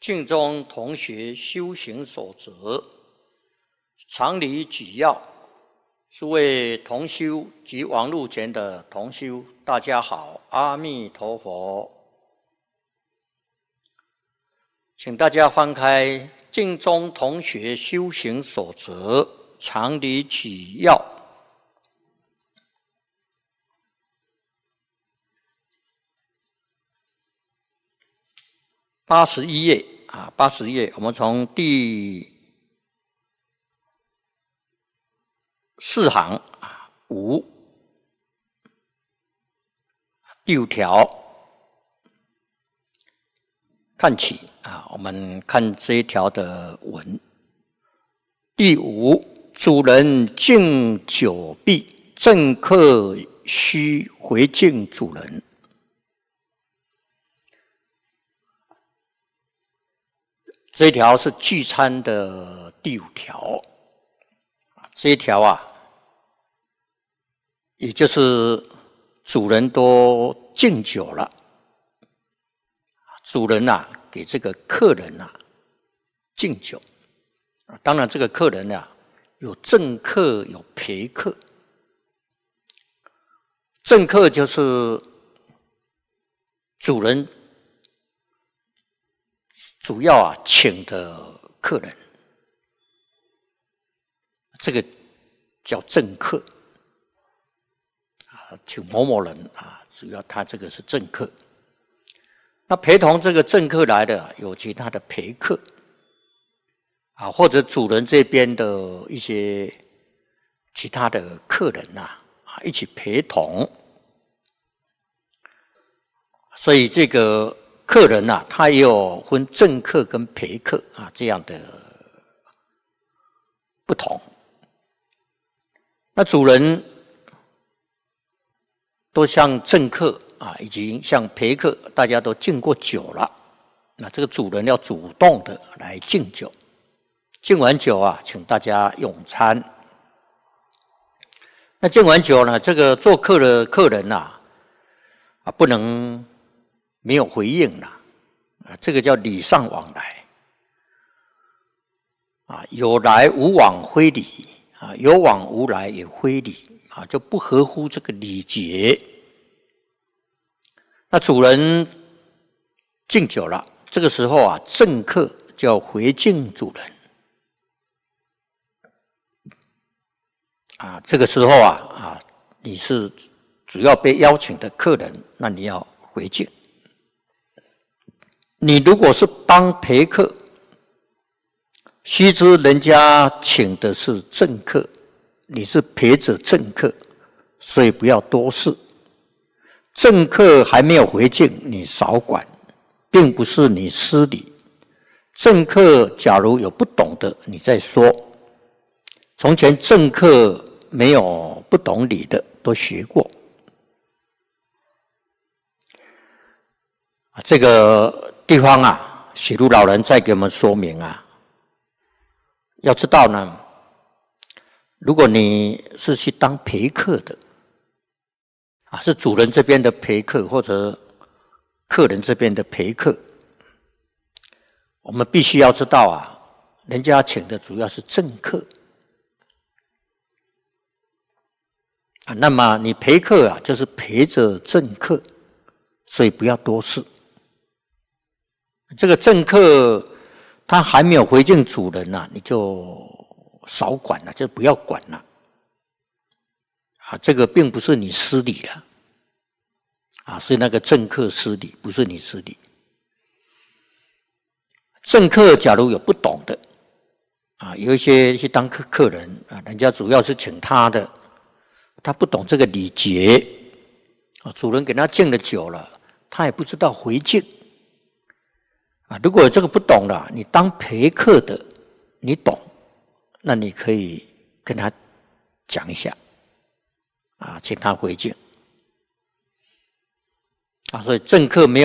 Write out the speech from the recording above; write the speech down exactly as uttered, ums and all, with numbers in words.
敬中同学修行守则，常理举要。诸位同修及网络前的同修，大家好，阿弥陀佛。请大家翻开《敬中同学修行守则常理举要》八十一页啊，八十页，我们从第四行啊五第五条看起啊，我们看这一条的文。第五，主人敬酒毕，正客须回敬主人。这一条是聚餐的第五条，这一条啊，也就是主人都敬酒了，主人啊给这个客人啊敬酒，当然这个客人啊有正客有陪客，正客就是主人主要啊请的客人，这个叫正客啊，请某某人啊，主要他这个是正客。那陪同这个正客来的有其他的陪客啊，或者主人这边的一些其他的客人呐啊，一起陪同。所以这个客人啊，他也有分正客跟陪客啊这样的不同。那主人都像正客啊，以及像陪客，大家都敬过酒了。那这个主人要主动的来敬酒，敬完酒啊，请大家用餐。那敬完酒呢，这个做客的客人呐、啊，啊不能没有回应了，啊，这个叫礼尚往来，啊，有来无往非礼，啊，有往无来也非礼，啊，就不合乎这个礼节。那主人敬酒了，这个时候啊，正客就要回敬主人，啊，这个时候啊啊，你是主要被邀请的客人，那你要回敬。你如果是当陪客，须知人家请的是正客，你是陪着正客，所以不要多事。正客还没有回敬，你少管，并不是你失礼。正客假如有不懂的，你再说。从前正客没有不懂礼的，都学过。这个地方啊，许如老人再给我们说明啊。要知道呢，如果你是去当陪客的，啊，是主人这边的陪客，或者客人这边的陪客，我们必须要知道啊，人家请的主要是正客啊，那么你陪客啊，就是陪着正客，所以不要多事。这个正客他还没有回敬主人呐、啊，你就少管了，就不要管了。啊，这个并不是你失礼了，啊，是那个正客失礼，不是你失礼。正客假如有不懂的，啊，有一些去当客客人啊，人家主要是请他的，他不懂这个礼节，啊，主人给他敬了酒了，他也不知道回敬。啊，如果有这个不懂了，你当陪客的，你懂，那你可以跟他讲一下，啊，请他回敬，啊，所以正客没有。